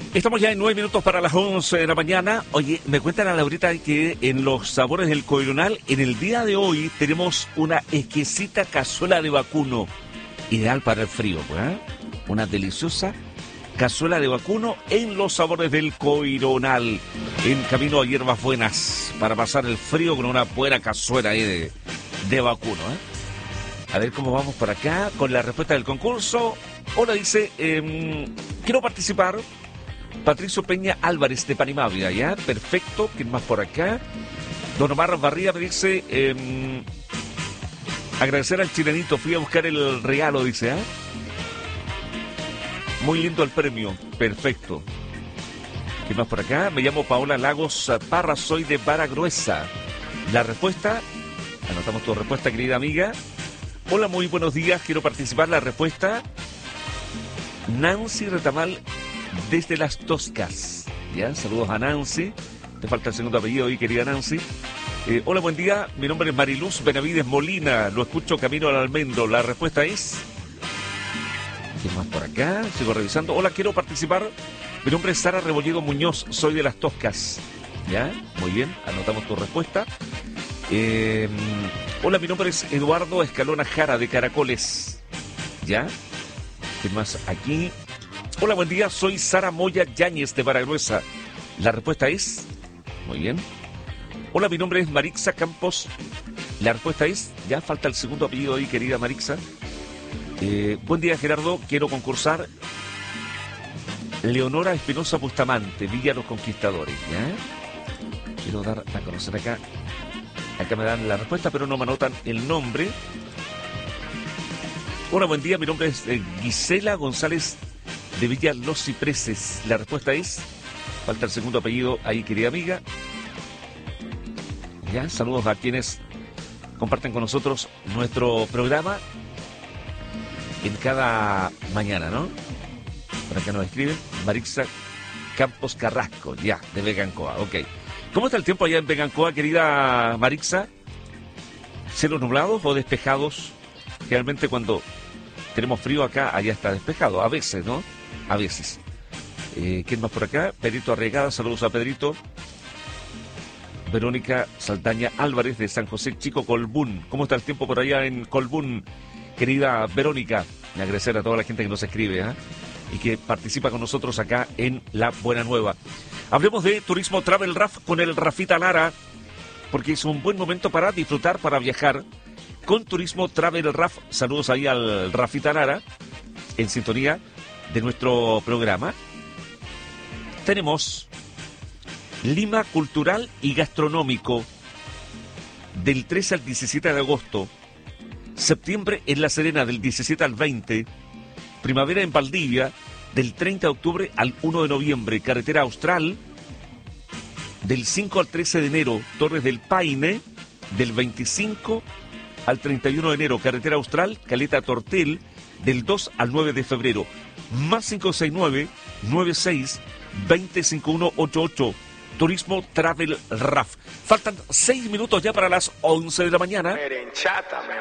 Estamos ya en 9 minutos para las 11 de la mañana. Oye, me cuentan a Laurita que en los sabores del Coironal, en el día de hoy, tenemos una exquisita cazuela de vacuno, ideal para el frío, ¿eh? Una deliciosa cazuela de vacuno en los sabores del Coironal, en camino a Hierbas Buenas, para pasar el frío con una buena cazuela ahí de vacuno, ¿eh? A ver cómo vamos por acá con la respuesta del concurso. Hola, dice, quiero participar. Patricio Peña Álvarez de Panimavia, ¿ya? Perfecto. ¿Quién más por acá? Don Omar Barría me dice, agradecer al chilenito, fui a buscar el regalo, dice, ¿ah? Muy lindo el premio. Perfecto. ¿Quién más por acá? Me llamo Paola Lagos Parra, soy de Vara Gruesa. La respuesta, anotamos tu respuesta, querida amiga. Hola, muy buenos días, quiero participar. La respuesta, Nancy Retamal desde Las Toscas. Ya, saludos a Nancy. Te falta el segundo apellido ahí, querida Nancy. Hola, buen día. Mi nombre es Mariluz Benavides Molina. Lo escucho camino al Almendro. La respuesta es... ¿Quién más por acá? Sigo revisando. Hola, quiero participar. Mi nombre es Sara Rebolledo Muñoz. Soy de Las Toscas. Ya, muy bien. Anotamos tu respuesta. Hola, mi nombre es Eduardo Escalona Jara de Caracoles. ¿Ya? ¿Quién más aquí? Hola, buen día, soy Sara Moya Yáñez de Varagruesa. La respuesta es... Muy bien. Hola, mi nombre es Marixa Campos. La respuesta es... Ya falta el segundo apellido ahí, querida Marixa. Buen día, Gerardo. Quiero concursar. Leonora Espinosa Bustamante, Villa Los Conquistadores. ¿Ya? Quiero dar a conocer acá. Acá me dan la respuesta, pero no me anotan el nombre. Hola, buen día. Mi nombre es Gisela González de Villa Los Cipreses. La respuesta es... Falta el segundo apellido ahí, querida amiga. Ya, saludos a quienes comparten con nosotros nuestro programa en cada mañana, ¿no? Por acá nos escriben Marixa Campos Carrasco, ya, de Vegancoa, ok. ¿Cómo está el tiempo allá en Vegancoa, querida Marixa? ¿Cielos nublados o despejados? Realmente cuando tenemos frío acá, allá está despejado, a veces, ¿no? A veces. ¿Quién más por acá? Pedrito Arregada, saludos a Pedrito. Verónica Saldaña Álvarez de San José Chico Colbún. ¿Cómo está el tiempo por allá en Colbún, querida Verónica? Y agradecer a toda la gente que nos escribe, ¿eh? Y que participa con nosotros acá en La Buena Nueva. Hablemos de Turismo Travel Raf con el Rafita Lara, porque es un buen momento para disfrutar, para viajar con Turismo Travel Raf. Saludos ahí al Rafita Lara, en sintonía de nuestro programa. Tenemos Lima Cultural y Gastronómico del 13 al 17 de agosto, septiembre en La Serena del 17 al 20, primavera en Valdivia del 30 de octubre al 1 de noviembre, carretera austral del 5 al 13 de enero, Torres del Paine del 25 al 31 de enero, carretera austral, Caleta Tortel del 2 al 9 de febrero, más 569-96-205188, Turismo Travel Raf. Faltan 6 minutos ya para las 11 de la mañana.